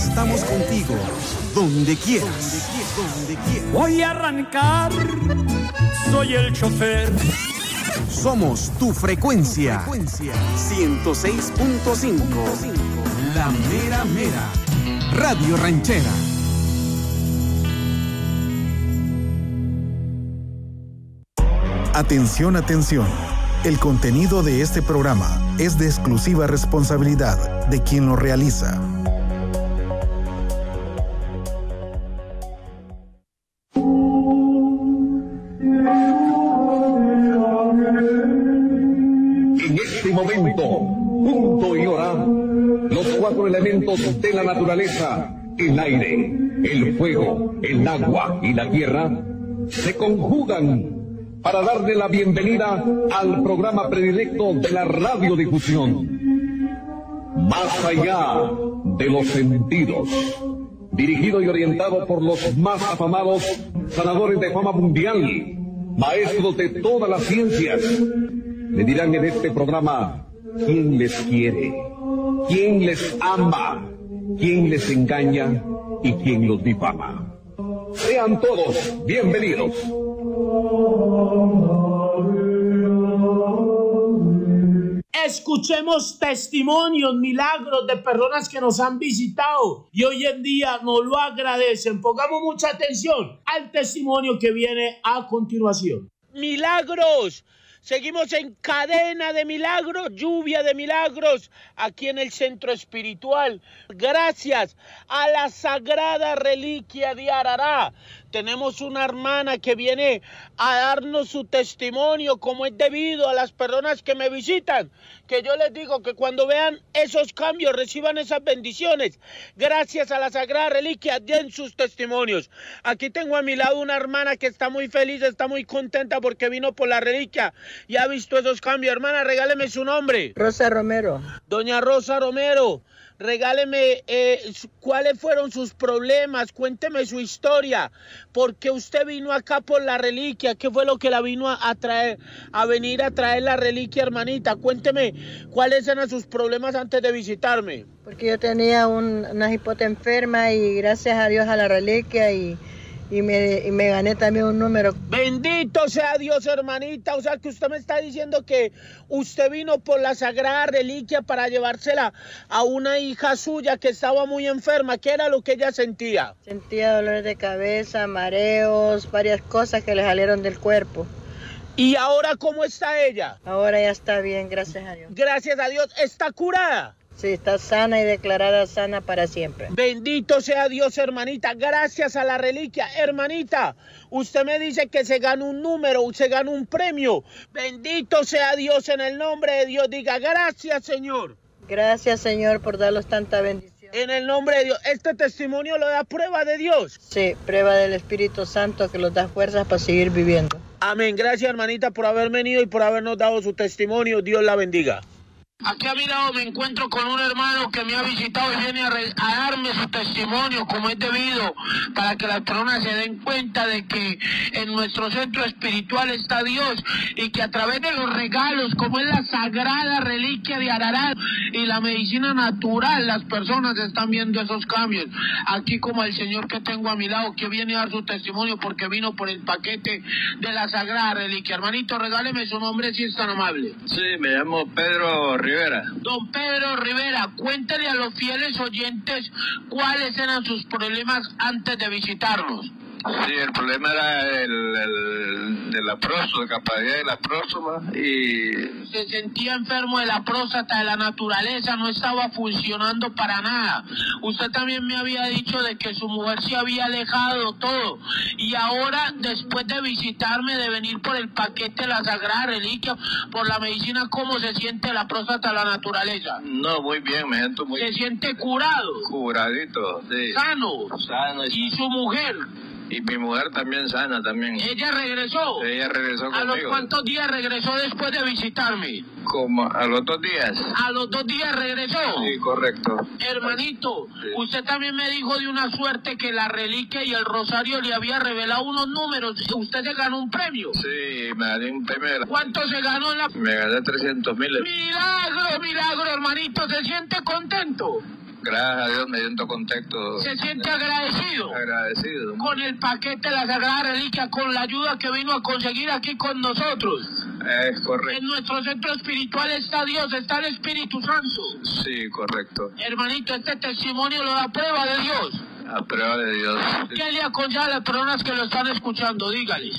Estamos contigo, donde quieras. Voy a arrancar, soy el chofer. Somos tu frecuencia. 106.5. La mera mera. Radio Ranchera. Atención, atención. El contenido de este programa es de exclusiva responsabilidad de quien lo realiza. En este momento, punto y hora, los cuatro elementos de la naturaleza, el aire, el fuego, el agua y la tierra, se conjugan para darle la bienvenida al programa predilecto de la radiodifusión. Más allá de los sentidos, dirigido y orientado por los más afamados sanadores de fama mundial, maestros de todas las ciencias, le dirán en este programa quién les quiere, quién les ama, quién les engaña y quién los difama. Sean todos bienvenidos. Escuchemos testimonios, milagros de personas que nos han visitado y hoy en día nos lo agradecen. Pongamos mucha atención al testimonio que viene a continuación. Milagros. Seguimos en cadena de milagros, lluvia de milagros, aquí en el Centro Espiritual. Gracias a la Sagrada Reliquia de Arará. Tenemos una hermana que viene a darnos su testimonio, como es debido a las personas que me visitan. Que yo les digo que cuando vean esos cambios, reciban esas bendiciones. Gracias a la Sagrada Reliquia, den sus testimonios. Aquí tengo a mi lado una hermana que está muy feliz, está muy contenta porque vino por la reliquia y ha visto esos cambios. Hermana, regáleme su nombre. Rosa Romero. Doña Rosa Romero, regáleme cuáles fueron sus problemas, cuénteme su historia, por qué usted vino acá por la reliquia, qué fue lo que la vino a traer, a venir a traer la reliquia, hermanita. Cuénteme cuáles eran sus problemas antes de visitarme. Porque yo tenía una hipota enferma y gracias a Dios a la reliquia y me gané también un número. Bendito sea Dios, hermanita. O sea que usted me está diciendo que usted vino por la Sagrada Reliquia para llevársela a una hija suya que estaba muy enferma. ¿Qué era lo que ella sentía? Sentía dolores de cabeza, mareos, varias cosas que le salieron del cuerpo. ¿Y ahora cómo está ella? Ahora ya está bien, gracias a Dios. Gracias a Dios. ¿Está curada? Sí, está sana y declarada sana para siempre. Bendito sea Dios, hermanita. Gracias a la reliquia. Hermanita, usted me dice que se gana un número, se gana un premio. Bendito sea Dios, en el nombre de Dios. Diga, gracias, Señor. Gracias, Señor, por darnos tanta bendición. En el nombre de Dios. ¿Este testimonio lo da prueba de Dios? Sí, prueba del Espíritu Santo que nos da fuerzas para seguir viviendo. Amén. Gracias, hermanita, por haber venido y por habernos dado su testimonio. Dios la bendiga. Aquí a mi lado me encuentro con un hermano que me ha visitado y viene a darme su testimonio como es debido, para que las personas se den cuenta de que en nuestro centro espiritual está Dios y que a través de los regalos como es la Sagrada Reliquia de Ararat y la medicina natural, las personas están viendo esos cambios. Aquí como el señor que tengo a mi lado que viene a dar su testimonio porque vino por el paquete de la Sagrada Reliquia. Hermanito, regáleme su nombre si es tan amable. Sí, me llamo Pedro Rivera. Don Pedro Rivera, cuéntale a los fieles oyentes cuáles eran sus problemas antes de visitarnos. Sí, el problema era de la próstata, capacidad de la próstata y... Se sentía enfermo de la próstata, de la naturaleza, no estaba funcionando para nada. Usted también me había dicho de que su mujer se había alejado, todo. Y ahora, después de visitarme, de venir por el paquete de la Sagrada Reliquia, por la medicina, ¿cómo se siente la próstata, la naturaleza? No, muy bien, me siento muy... ¿Se siente curado? Curadito, sí. ¿Sano? Sano. ¿Y su mujer? Y mi mujer también sana, también. ¿Ella regresó? Ella regresó conmigo. ¿A los cuántos días regresó después de visitarme? Como a los 2 días. ¿A los 2 días regresó? Sí, correcto. Hermanito, sí. Usted también me dijo de una suerte que la reliquia y el rosario le había revelado unos números. ¿Usted se ganó un premio? Sí, me gané un premio. ¿Cuánto se ganó en la...? Me gané 300,000. ¡Milagro, milagro, hermanito! ¿Se siente contento? Gracias a Dios me siento contento. ¿Se siente agradecido? Agradecido. Con el paquete de la Sagrada Reliquia, con la ayuda que vino a conseguir aquí con nosotros. Es correcto. En nuestro centro espiritual está Dios, está el Espíritu Santo. Sí, correcto. Hermanito, este testimonio lo da prueba de Dios. A prueba de Dios. ¿Qué le aconseja a las personas que lo están escuchando? Dígales.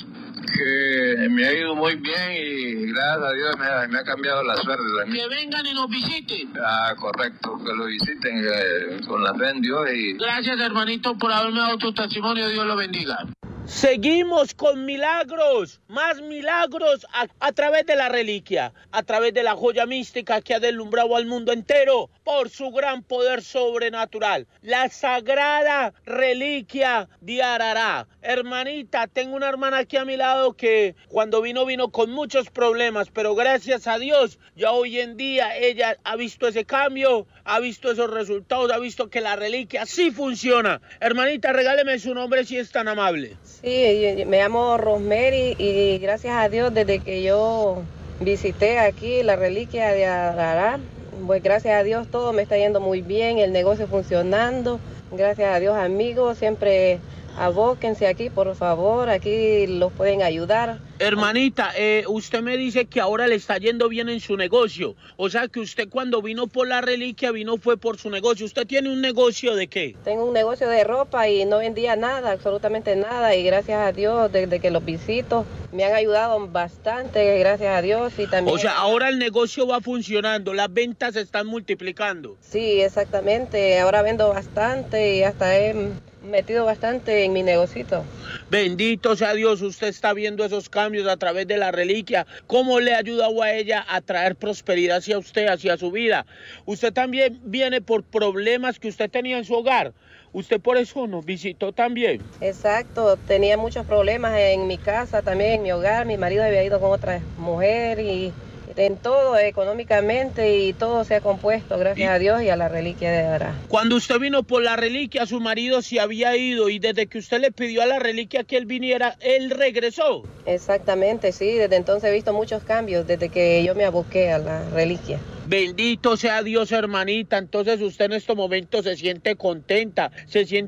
Que me ha ido muy bien y gracias a Dios me ha cambiado la suerte. Que vengan y nos visiten. Correcto, que lo visiten con la fe en Dios. Gracias, hermanito, por haberme dado tu testimonio. Dios lo bendiga. Seguimos con milagros, más milagros a través de la reliquia, a través de la joya mística que ha deslumbrado al mundo entero por su gran poder sobrenatural. La Sagrada Reliquia de Arará. Hermanita, tengo una hermana aquí a mi lado que cuando vino con muchos problemas, pero gracias a Dios, ya hoy en día ella ha visto ese cambio, ha visto esos resultados, ha visto que la reliquia sí funciona. Hermanita, regáleme su nombre si es tan amable. Sí, me llamo Rosemary y gracias a Dios desde que yo visité aquí la reliquia de Arará, pues gracias a Dios todo me está yendo muy bien, el negocio funcionando, gracias a Dios amigos, siempre abóquense aquí por favor, aquí los pueden ayudar. Hermanita, usted me dice que ahora le está yendo bien en su negocio, o sea que usted cuando vino por la reliquia fue por su negocio. ¿Usted tiene un negocio de qué? Tengo un negocio de ropa y no vendía nada, absolutamente nada, y gracias a Dios desde que los visito me han ayudado bastante, gracias a Dios. Y también... O sea, ahora el negocio va funcionando, las ventas se están multiplicando. Sí, exactamente, ahora vendo bastante y hasta he metido bastante en mi negocito. Bendito sea Dios, usted está viendo esos cambios a través de la reliquia. ¿Cómo le ha ayudado a ella a traer prosperidad hacia usted, hacia su vida? Usted también viene por problemas que usted tenía en su hogar. Usted por eso nos visitó también. Exacto, tenía muchos problemas en mi casa, también en mi hogar. Mi marido había ido con otra mujer y en todo, económicamente, y todo se ha compuesto, gracias a Dios y a la reliquia de Arará. Cuando usted vino por la reliquia, su marido se había ido y desde que usted le pidió a la reliquia que él viniera, él regresó. Exactamente, sí, desde entonces he visto muchos cambios, desde que yo me aboqué a la reliquia. Bendito sea Dios, hermanita. Entonces usted en estos momentos se siente contenta, se siente